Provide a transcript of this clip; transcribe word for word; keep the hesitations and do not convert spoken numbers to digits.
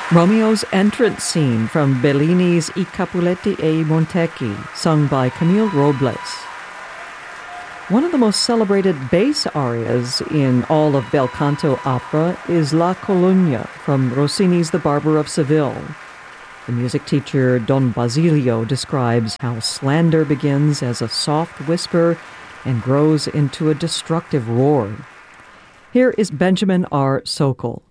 Romeo's entrance scene from Bellini's I Capuletti e i Montecchi, sung by Camille Robles. One of the most celebrated bass arias in all of bel canto opera is La Colugna from Rossini's The Barber of Seville. The music teacher Don Basilio describes how slander begins as a soft whisper and grows into a destructive roar. Here is Benjamin R. Sokol.